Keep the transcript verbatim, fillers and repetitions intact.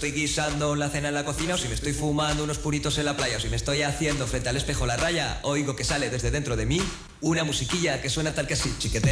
estoy guisando la cena en la cocina, o si me estoy fumando unos puritos en la playa, o si me estoy haciendo frente al espejo la raya, oigo que sale desde dentro de mí una musiquilla que suena tal que así, chiquete.